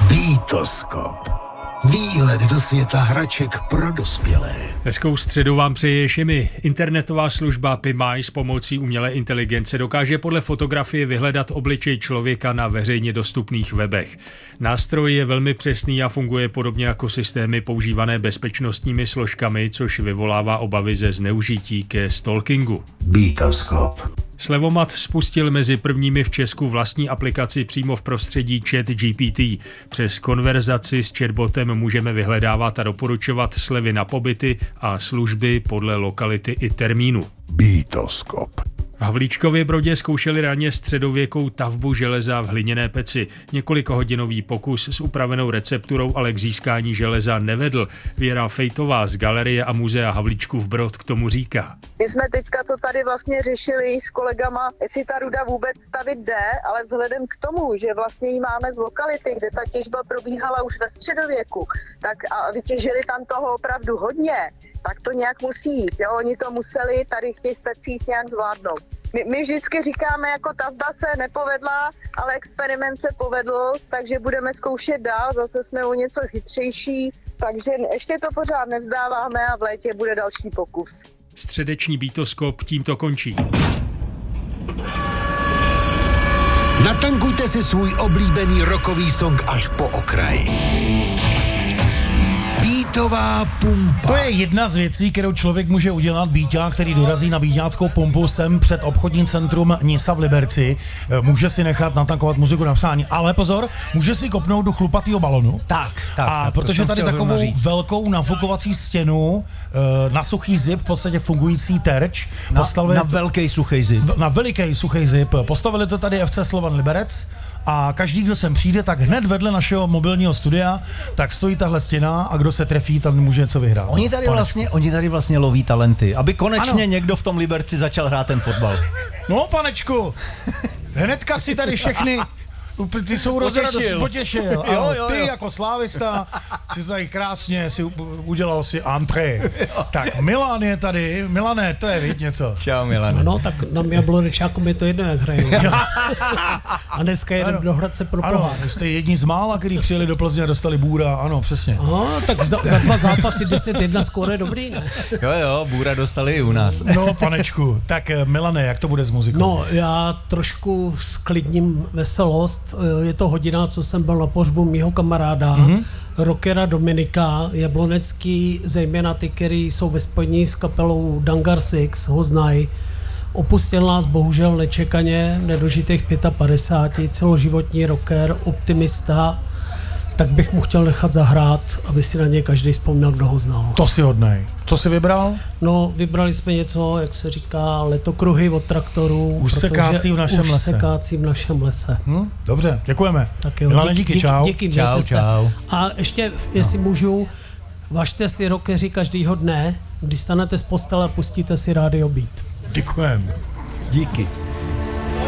Beatoskop. Výhled do světa hraček pro dospělé. Hezkou středu vám přeje Šimi. Internetová služba PIMAI s pomocí umělé inteligence dokáže podle fotografie vyhledat obličej člověka na veřejně dostupných webech. Nástroj je velmi přesný a funguje podobně jako systémy používané bezpečnostními složkami, což vyvolává obavy ze zneužití ke stalkingu. Beatoskop. Slevomat spustil mezi prvními v Česku vlastní aplikaci přímo v prostředí ChatGPT. Přes konverzaci s chatbotem můžeme vyhledávat a doporučovat slevy na pobyty a služby podle lokality i termínu. Beatoskop. V Havlíčkově Brodě zkoušeli raně středověkou tavbu železa v hliněné peci. Několikahodinový pokus s upravenou recepturou ale k získání železa nevedl. Věra Fejtová z Galerie a muzea Havlíčkův Brod k tomu říká. My jsme teďka to tady vlastně řešili s kolegama, jestli ta ruda vůbec stavit jde, ale vzhledem k tomu, že vlastně ji máme z lokality, kde ta těžba probíhala už ve středověku, tak a vytěžili tam toho opravdu hodně, tak to nějak musí jít. Jo? Oni to museli tady v těch pecích nějak zvládnout. My vždycky říkáme, jako tavba se nepovedla, ale experiment se povedl, takže budeme zkoušet dál, zase jsme o něco chytřejší, takže ještě to pořád nevzdáváme a v létě bude další pokus. Středeční Beatoskop tímto končí. Natankujte si svůj oblíbený rockový song až po okraj. Beatová pumpa. To je jedna z věcí, kterou člověk může udělat, beaťák, který dorazí na beaťáckou pumpu sem před obchodním centrum Nisa v Liberci. Může si nechat natankovat muziku na psání, ale pozor, může si kopnout do chlupatýho balonu. Tak, protože tady takovou velkou nafukovací stěnu na suchý zip, v podstatě fungující terč. Na velký suchý zip. Na veliký suchý zip. Postavili to tady FC Slovan Liberec. A každý, kdo sem přijde, tak hned vedle našeho mobilního studia, tak stojí tahle stěna a kdo se trefí, tam může něco vyhrát. Oni tady vlastně loví talenty, aby konečně někdo v tom Liberci začal hrát ten fotbal. No, panečku, hnedka si tady všechny ty sourozenci potěšil. Jo. Ty jako slávista si tady krásně udělal si entrée. Tak Milan je tady. Milane, to je něco. Čau, Milane. No, tak na Jablonečáku je to jedno, jak hrajou. A dneska jedem do Hradce pro pohár. Ano, jste jedni z mála, který přijeli do Plzně a dostali Bůra, ano, přesně. Tak za 2 zápasy 10-1 skóre dobrý, ne? Jo, Bůra dostali i u nás. No, panečku, tak Milane, jak to bude s muzikou? No, já trošku sklidním veselost. Je to hodina, co jsem byl na pohřbu mýho kamaráda, rockera Dominika Jablonecký, zejména ty, který jsou ve spojení s kapelou Dangar Six, ho znají. Opustil nás bohužel nečekaně, nedožitých 55, celoživotní rocker, optimista, tak bych mu chtěl nechat zahrát, aby si na něj každý vzpomněl, kdo ho znal. To si hodnej. Co jsi vybral? No, vybrali jsme něco, jak se říká, letokruhy od traktorů. Už se kácí v našem lese. Dobře, děkujeme. Tak jo, Milane, díky, čau. Díky, čau. A ještě, jestli můžu, važte si rockeři každýho dne, když stanete z postele a pustíte si rádio Beat. Děkujeme. Díky.